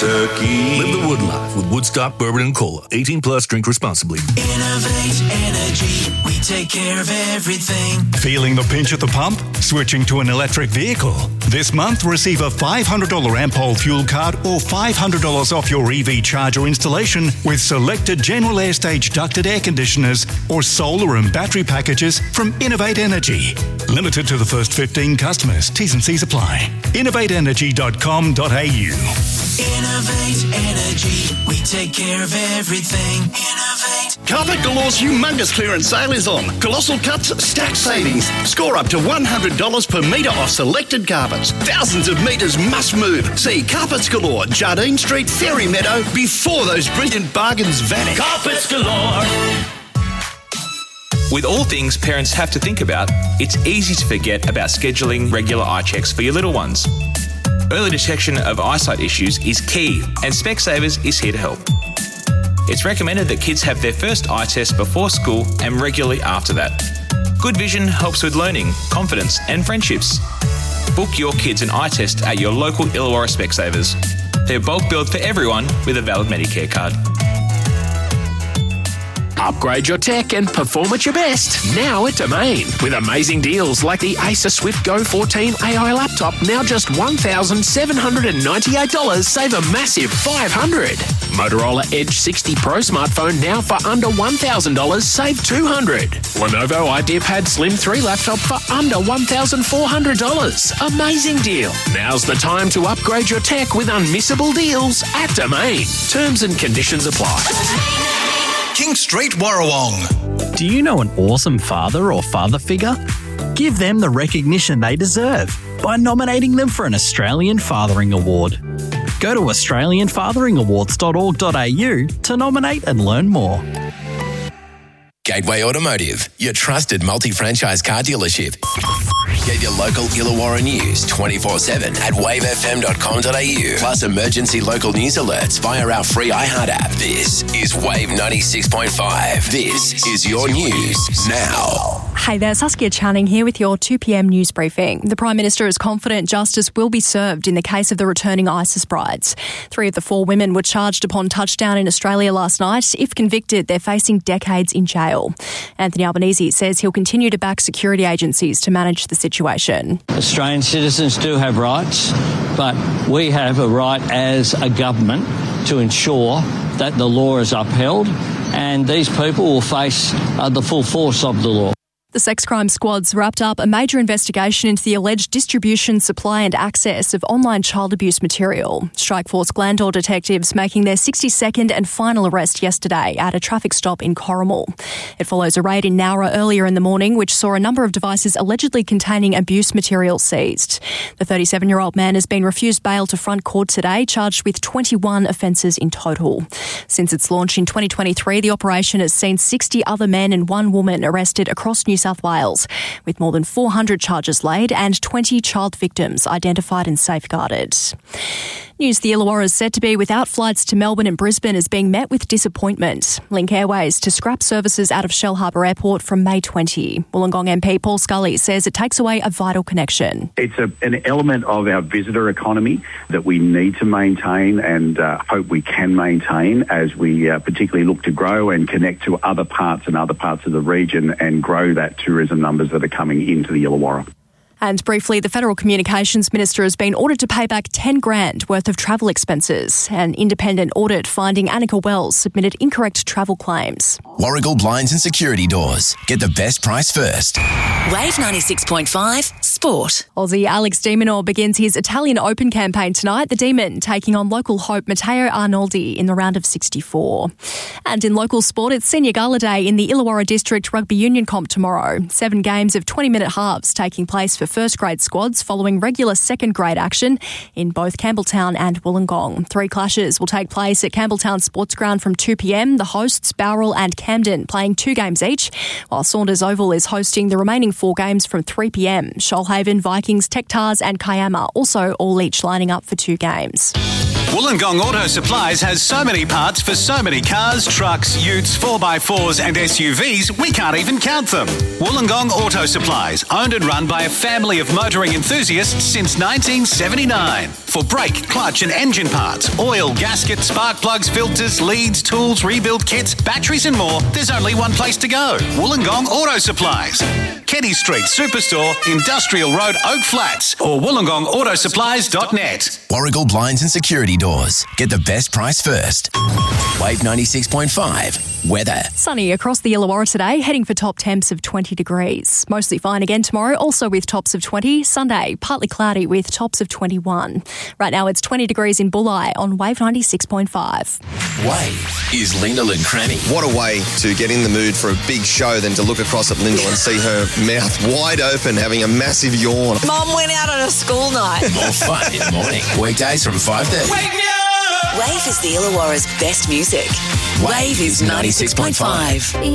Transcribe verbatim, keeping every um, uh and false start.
turkey. Live the Wood life with Woodstock Bourbon and Cola. eighteen plus, drink responsibly. Innovate Energy. We take care of everything. Feeling the pinch at the pump? Switching to an electric vehicle? This month, receive a five hundred dollars Ampol fuel card or five hundred dollars off your E V charger installation with selected General Air Stage ducted air conditioners or solar and battery packages from Innovate Energy. Limited to the first fifteen customers. T's and C's apply. innovate energy dot com dot a u. Innovate Energy. We take care of everything. Innovate. Carpet Galore's humongous clearance sale is on. Colossal cuts, stack savings. Score up to one hundred dollars per metre off selected carpets. Thousands of metres must move. See Carpets Galore, Jardine Street, Fairy Meadow, before those brilliant bargains vanish. Carpets Galore. With all things parents have to think about, it's easy to forget about scheduling regular eye checks for your little ones. Early detection of eyesight issues is key, and Specsavers is here to help. It's recommended that kids have their first eye test before school and regularly after that. Good vision helps with learning, confidence, and friendships. Book your kids an eye test at your local Illawarra Specsavers. They're bulk billed for everyone with a valid Medicare card. Upgrade your tech and perform at your best now at Domain. With amazing deals like the Acer Swift Go fourteen A I laptop, now just one thousand seven hundred ninety-eight dollars, save a massive five hundred dollars. Motorola Edge sixty Pro smartphone now for under one thousand dollars, save two hundred dollars. Lenovo IdeaPad Slim three laptop for under one thousand four hundred dollars. Amazing deal. Now's the time to upgrade your tech with unmissable deals at Domain. Terms and conditions apply. King Street, Warrawong. Do you know an awesome father or father figure? Give them the recognition they deserve by nominating them for an Australian Fathering Award. Go to australian fathering awards dot org dot a u to nominate and learn more. Gateway Automotive, your trusted multi-franchise car dealership. Get your local Illawarra news twenty-four seven at wave f m dot com dot a u. Plus emergency local news alerts via our free iHeart app. This is Wave ninety-six point five. This is your news now. Hey there, Saskia Channing here with your two p m news briefing. The Prime Minister is confident justice will be served in the case of the returning ISIS brides. Three of the four women were charged upon touchdown in Australia last night. If convicted, they're facing decades in jail. Anthony Albanese says he'll continue to back security agencies to manage the situation. Australian citizens do have rights, but we have a right as a government to ensure that the law is upheld and these people will face uh, the full force of the law. The sex crime squads wrapped up a major investigation into the alleged distribution, supply and access of online child abuse material. Strikeforce Glandore detectives making their sixty-second and final arrest yesterday at a traffic stop in Corrimal. It follows a raid in Nowra earlier in the morning, which saw a number of devices allegedly containing abuse material seized. The thirty-seven-year-old man has been refused bail to front court today, charged with twenty-one offences in total. Since its launch in twenty twenty-three, the operation has seen sixty other men and one woman arrested across New South Wales, with more than four hundred charges laid and twenty child victims identified and safeguarded. News: the Illawarra is said to be without flights to Melbourne and Brisbane is being met with disappointment. Link Airways to scrap services out of Shellharbour Airport from May twentieth. Wollongong M P Paul Scully says it takes away a vital connection. It's a, an element of our visitor economy that we need to maintain and uh, hope we can maintain as we uh, particularly look to grow and connect to other parts and other parts of the region and grow that tourism numbers that are coming into the Illawarra. And briefly, the Federal Communications Minister has been ordered to pay back ten grand worth of travel expenses. An independent audit finding Annika Wells submitted incorrect travel claims. Warragul Blinds and Security Doors. Get the best price first. Wave ninety-six point five Sport. Aussie Alex de Minaur begins his Italian Open campaign tonight. The Demon taking on local hope Matteo Arnoldi in the round of sixty-four. And in local sport, it's Senior Gala Day in the Illawarra District Rugby Union comp tomorrow. Seven games of twenty-minute halves taking place for first grade squads following regular second grade action in both Campbelltown and Wollongong. Three clashes will take place at Campbelltown Sports Ground from two p m. The hosts, Bowral and Camden, playing two games each, while Saunders Oval is hosting the remaining four games from three p m. Shoalhaven, Vikings, Tech Tars and Kiama also all each lining up for two games. Wollongong Auto Supplies has so many parts for so many cars, trucks, utes, four by fours and S U Vs, we can't even count them. Wollongong Auto Supplies, owned and run by a family of motoring enthusiasts since nineteen seventy-nine. For brake, clutch and engine parts, oil, gasket, spark plugs, filters, leads, tools, rebuild kits, batteries and more, there's only one place to go. Wollongong Auto Supplies. Kenny Street Superstore, Industrial Road, Oak Flats, or wollongong auto supplies dot net. Warragul Blinds and Security Doors. Get the best price first. Wave ninety-six point five. Weather. Sunny across the Illawarra today, heading for top temps of twenty degrees. Mostly fine again tomorrow, also with tops of twenty. Sunday, partly cloudy with tops of twenty-one. Right now it's twenty degrees in Bulli on Wave ninety-six point five. Wave is Lyndall and Cranny. What a way to get in the mood for a big show than to look across at Lyndall and see her mouth wide open, having a massive yawn. Mum went out on a school night. More fun in the morning. Weekdays from five thirty. Wake me up! Wave is the Illawarra's best music. Wave is ninety-six point five.